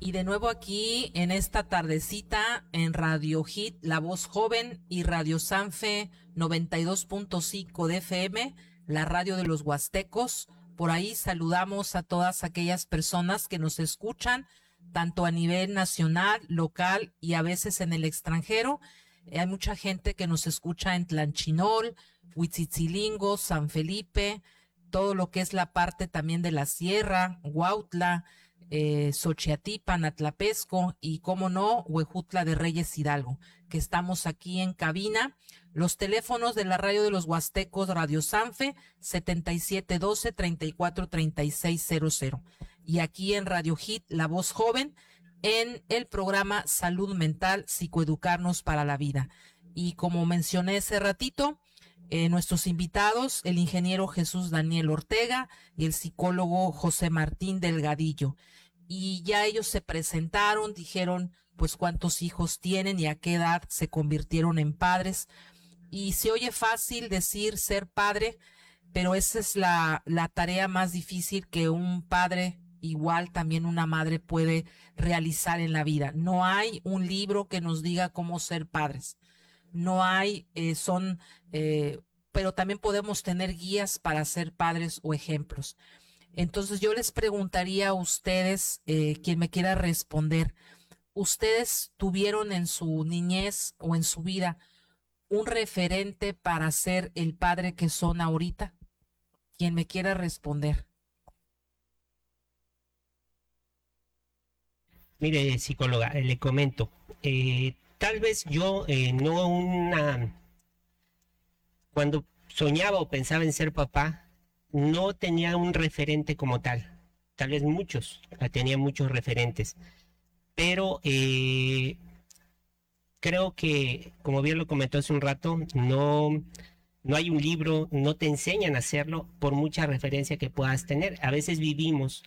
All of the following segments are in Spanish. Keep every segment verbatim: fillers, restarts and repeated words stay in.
Y de nuevo aquí en esta tardecita en Radio Hit, La Voz Joven y Radio Sanfe noventa y dos punto cinco de F M, la radio de los Huastecos. Por ahí saludamos a todas aquellas personas que nos escuchan, tanto a nivel nacional, local y a veces en el extranjero. Eh, hay mucha gente que nos escucha en Tlanchinol, Huitzitzilingo, San Felipe, todo lo que es la parte también de la sierra, Huautla, eh, Xochiatipan, Atlapesco y, cómo no, Huejutla de Reyes Hidalgo, que estamos aquí en cabina. Los teléfonos de la radio de los Huastecos, Radio Sanfe, setenta y siete doce, treinta y cuatro treinta y seis cero cero. Y aquí en Radio Hit, La Voz Joven, en el programa Salud Mental, Psicoeducarnos para la Vida. Y como mencioné hace ratito, Eh, nuestros invitados, el ingeniero Jesús Daniel Ortega y el psicólogo José Martín Delgadillo. Y ya ellos se presentaron, dijeron pues cuántos hijos tienen y a qué edad se convirtieron en padres. Y se oye fácil decir ser padre, pero esa es la, la tarea más difícil que un padre, igual también una madre, puede realizar en la vida. No hay un libro que nos diga cómo ser padres. No hay, eh, son, eh, pero también podemos tener guías para ser padres o ejemplos. Entonces yo les preguntaría a ustedes, eh, quien me quiera responder, ¿ustedes tuvieron en su niñez o en su vida un referente para ser el padre que son ahorita? Quien me quiera responder. Mire, psicóloga, eh, le comento, eh, tal vez yo eh, no una... Cuando soñaba o pensaba en ser papá, no tenía un referente como tal. Tal vez muchos, tenía muchos referentes. Pero eh, creo que, como bien lo comentó hace un rato, no, no hay un libro, no te enseñan a hacerlo por mucha referencia que puedas tener. A veces vivimos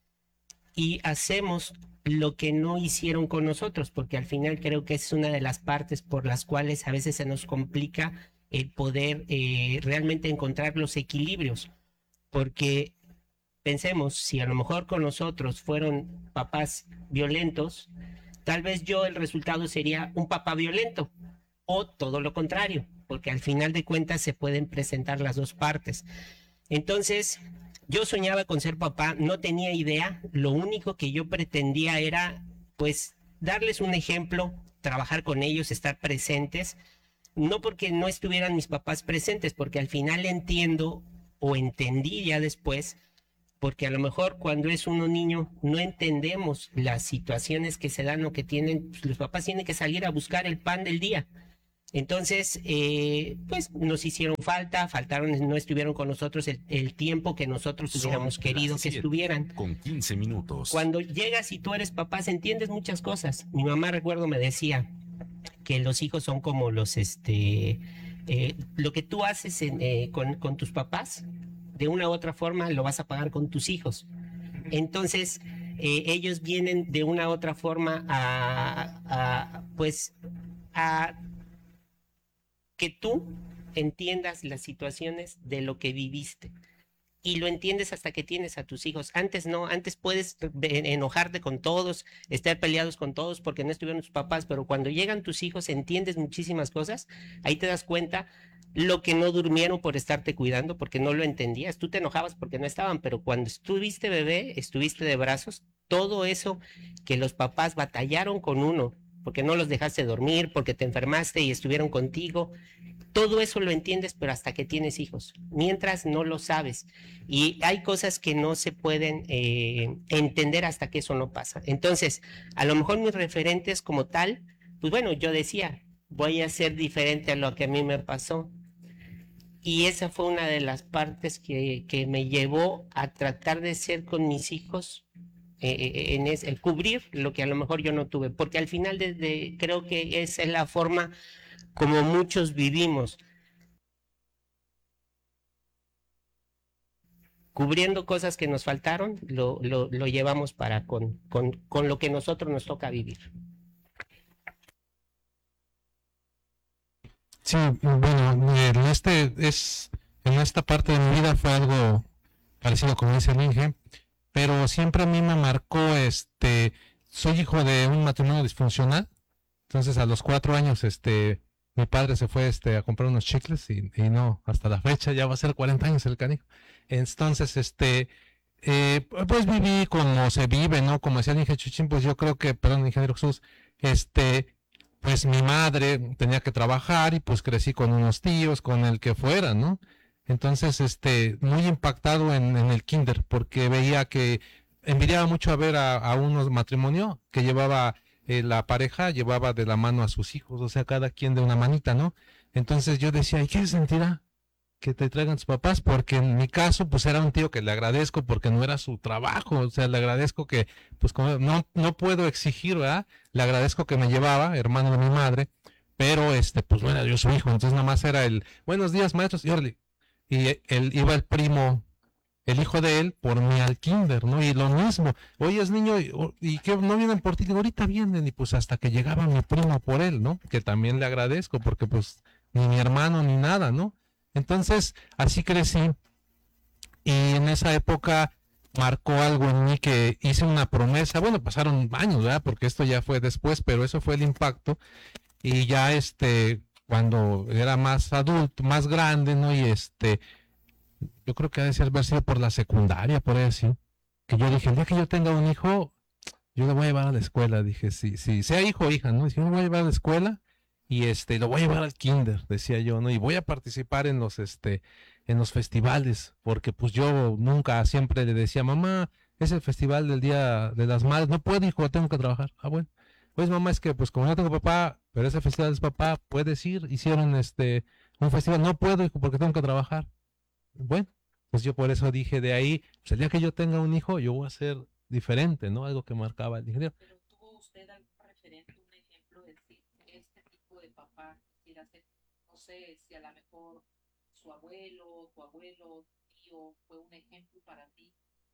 y hacemos lo que no hicieron con nosotros, porque al final creo que es una de las partes por las cuales a veces se nos complica el poder eh, realmente encontrar los equilibrios, porque pensemos, si a lo mejor con nosotros fueron papás violentos, tal vez yo el resultado sería un papá violento, o todo lo contrario, porque al final de cuentas se pueden presentar las dos partes. Entonces, yo soñaba con ser papá, no tenía idea, lo único que yo pretendía era, pues, darles un ejemplo, trabajar con ellos, estar presentes, no porque no estuvieran mis papás presentes, porque al final entiendo, o entendí ya después, porque a lo mejor cuando es uno niño no entendemos las situaciones que se dan o que tienen, pues los papás tienen que salir a buscar el pan del día. Entonces, eh, pues nos hicieron falta, faltaron, no estuvieron con nosotros el, el tiempo que nosotros hubiéramos querido que estuvieran. Con quince minutos. Cuando llegas y tú eres papá, entiendes muchas cosas. Mi mamá, recuerdo, me decía que los hijos son como los, este, eh, lo que tú haces en, eh, con, con tus papás, de una u otra forma lo vas a pagar con tus hijos. Entonces, eh, ellos vienen de una u otra forma a, a pues, a que tú entiendas las situaciones de lo que viviste. Y lo entiendes hasta que tienes a tus hijos. Antes no, antes puedes enojarte con todos, estar peleados con todos porque no estuvieron tus papás, pero cuando llegan tus hijos entiendes muchísimas cosas, ahí te das cuenta lo que no durmieron por estarte cuidando, porque no lo entendías. Tú te enojabas porque no estaban, pero cuando estuviste bebé, estuviste de brazos, todo eso que los papás batallaron con uno, porque no los dejaste dormir, porque te enfermaste y estuvieron contigo, todo eso lo entiendes, pero hasta que tienes hijos. Mientras no lo sabes. Y hay cosas que no se pueden eh, entender hasta que eso no pasa. Entonces, a lo mejor mis referentes como tal, pues bueno, yo decía, voy a ser diferente a lo que a mí me pasó. Y esa fue una de las partes que, que me llevó a tratar de ser con mis hijos, eh, en es, el cubrir lo que a lo mejor yo no tuve. Porque al final de, de, creo que esa es la forma como muchos vivimos, cubriendo cosas que nos faltaron, lo, lo, lo llevamos para con, con, con lo que nosotros nos toca vivir. Sí, bueno, en este es en esta parte de mi vida fue algo parecido como dice el Inge, pero siempre a mí me marcó este soy hijo de un matrimonio disfuncional. Entonces a los cuatro años, este, mi padre se fue este, a comprar unos chicles y, y no, hasta la fecha ya va a ser cuarenta años el canijo. Entonces, este, eh, pues viví como se vive, ¿no? Como decía el ingeniero Chuchín, pues yo creo que, perdón, ingeniero Jesús, este, pues mi madre tenía que trabajar y pues crecí con unos tíos, con el que fuera, ¿no? Entonces, este, muy impactado en, en el kinder, porque veía que envidiaba mucho a ver a, a unos matrimonio que llevaba eh, la pareja llevaba de la mano a sus hijos, o sea, cada quien de una manita, ¿no? Entonces yo decía, ¿y qué se sentirá que te traigan tus papás? Porque en mi caso, pues era un tío que le agradezco porque no era su trabajo, o sea, le agradezco que, pues como no, no puedo exigir, ¿verdad? Le agradezco que me llevaba, hermano de mi madre, pero este, pues no era yo su hijo, entonces nada más era el, buenos días maestros, y órale, y él iba el primo, el hijo de él, por mí al kinder, ¿no? Y lo mismo, oye, es niño, y, y que no vienen por ti, digo, ahorita vienen, y pues hasta que llegaba mi primo por él, ¿no? Que también le agradezco, porque pues ni mi hermano ni nada, ¿no? Entonces, así crecí, y en esa época marcó algo en mí que hice una promesa, bueno, pasaron años, ¿verdad? Porque esto ya fue después, pero eso fue el impacto, y ya este, cuando era más adulto, más grande, ¿no? Y este, yo creo que ha de ser haber sido por la secundaria, por así, que yo dije, el día que yo tenga un hijo, yo lo voy a llevar a la escuela, dije, sí, sí, sea hijo o hija, ¿no? Dije, yo lo voy a llevar a la escuela y este, lo voy a llevar al kinder, decía yo, ¿no? Y voy a participar en los, este, en los festivales, porque pues yo nunca, siempre le decía, mamá, es el festival del Día de las Madres, no puedo, hijo, tengo que trabajar. Ah, bueno, pues mamá, es que pues como no tengo papá, pero ese festival es papá, puedes ir, hicieron este, un festival, no puedo, hijo, porque tengo que trabajar. Bueno, pues yo por eso dije de ahí, pues el día que yo tenga un hijo, yo voy a ser diferente, ¿no? Algo que marcaba el ingeniero. Pero tuvo usted algún referente, un ejemplo de decir, este tipo de papá quisiera ser, no sé, si a lo mejor su abuelo, tu abuelo, tío, fue un ejemplo para ti,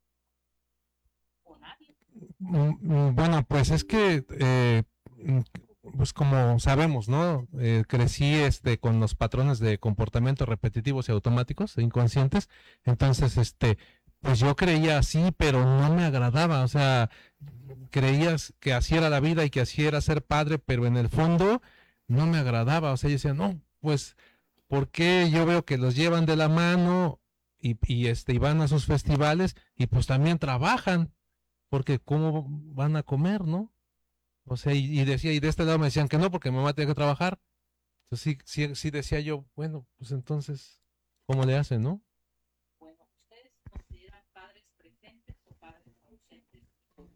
o nadie. Bueno, pues es que, eh, pues como sabemos, ¿no? Eh, crecí este, con los patrones de comportamiento repetitivos y automáticos, e inconscientes, entonces, este, pues yo creía así, pero no me agradaba, o sea, creías que así era la vida y que así era ser padre, pero en el fondo no me agradaba, o sea, yo decía, no, pues, ¿por qué yo veo que los llevan de la mano y, y, este, y van a sus festivales y pues también trabajan? Porque cómo van a comer, ¿no? O sea, y, y decía, y de este lado me decían que no, porque mi mamá tiene que trabajar. Entonces sí, sí, sí decía yo, bueno, pues entonces, ¿cómo le hacen, no? Bueno, ¿ustedes se consideran padres presentes o padres ausentes?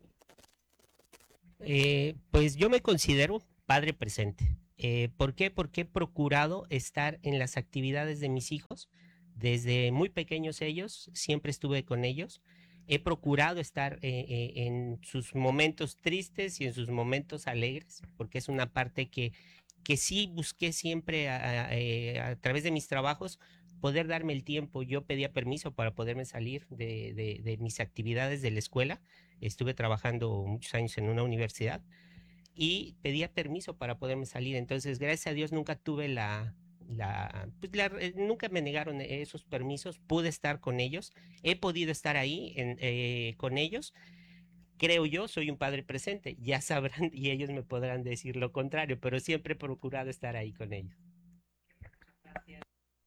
Eh, pues yo me considero padre presente. Eh, ¿Por qué? Porque he procurado estar en las actividades de mis hijos. Desde muy pequeños ellos, siempre estuve con ellos. He procurado estar eh, eh, en sus momentos tristes y en sus momentos alegres, porque es una parte que, que sí busqué siempre a, a, eh, a través de mis trabajos, poder darme el tiempo. Yo pedía permiso para poderme salir de, de, de mis actividades de la escuela. Estuve trabajando muchos años en una universidad y pedía permiso para poderme salir. Entonces, gracias a Dios nunca tuve la, la, pues la eh, nunca me negaron esos permisos, pude estar con ellos, he podido estar ahí en, eh, con ellos. Creo yo, soy un padre presente, ya sabrán y ellos me podrán decir lo contrario, pero siempre he procurado estar ahí con ellos. Gracias.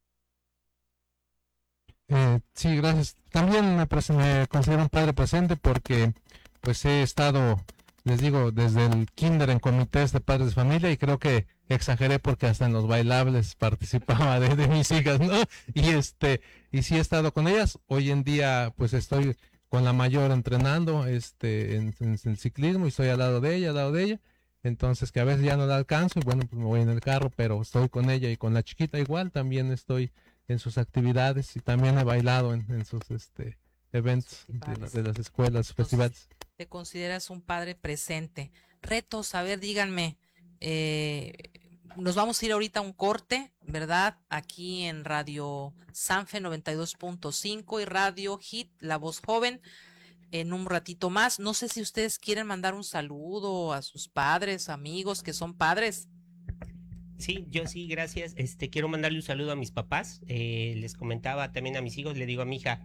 Eh, sí, gracias. También me, pres- me considero un padre presente porque pues he estado, les digo, desde el kinder en comités de padres de familia y creo que exageré porque hasta en los bailables participaba de, de mis hijas, ¿no? Y este, y sí he estado con ellas. Hoy en día pues estoy con la mayor entrenando este en, en el ciclismo y estoy al lado de ella, al lado de ella. Entonces que a veces ya no la alcanzo y bueno, pues me voy en el carro, pero estoy con ella y con la chiquita igual, también estoy en sus actividades y también he bailado en, en sus este eventos de, la- de las escuelas, Entonces, festivales. te consideras un padre presente. Retos, a ver, díganme, eh, nos vamos a ir ahorita a un corte, ¿verdad? Aquí en Radio Sanfe noventa y dos punto cinco y Radio Hit, La Voz Joven, en un ratito más. No sé si ustedes quieren mandar un saludo a sus padres, amigos que son padres. Sí, yo sí, gracias. Este, quiero mandarle un saludo a mis papás. Eh, les comentaba también a mis hijos, le digo a mi hija,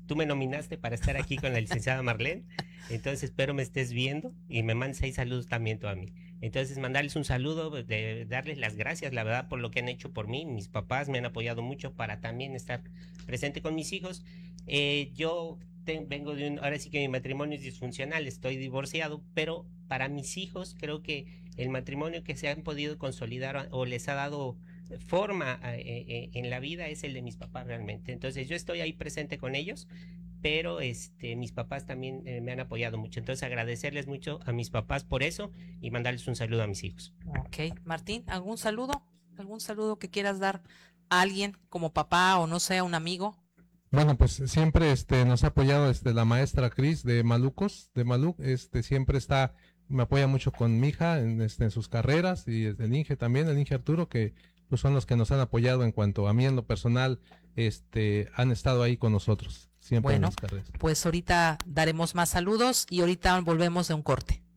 tú me nominaste para estar aquí con la licenciada Marlene, entonces espero me estés viendo y me mandes ahí saludos también tú a mí. Entonces mandarles un saludo, de darles las gracias, la verdad, por lo que han hecho por mí. Mis papás me han apoyado mucho para también estar presente con mis hijos. Eh, yo te, vengo de un, ahora sí que mi matrimonio es disfuncional, estoy divorciado, pero para mis hijos creo que el matrimonio que se han podido consolidar o les ha dado forma eh, eh, en la vida es el de mis papás realmente. Entonces yo estoy ahí presente con ellos, pero este mis papás también eh, me han apoyado mucho. Entonces agradecerles mucho a mis papás por eso y mandarles un saludo a mis hijos. Ok, Martín, ¿algún saludo? ¿Algún saludo que quieras dar a alguien como papá o no sé, a un amigo? Bueno, pues siempre este nos ha apoyado este la maestra Cris de Malucos, de Maluc, este siempre está, me apoya mucho con mi hija en, este, en sus carreras, y el Inge también, el Inge Arturo, que pues son los que nos han apoyado en cuanto a mí en lo personal, este han estado ahí con nosotros siempre en Bueno, las carreras. pues ahorita daremos más saludos y ahorita volvemos de un corte.